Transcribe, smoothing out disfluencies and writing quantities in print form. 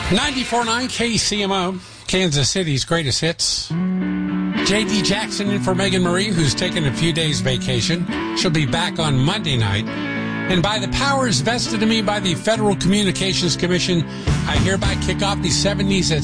94.9 KCMO, Kansas City's greatest hits. J.D. Jackson in for Megan Marie, who's taken a few days vacation. She'll be back on Monday night. And by the powers vested in me by the Federal Communications Commission, I hereby kick off the 70s at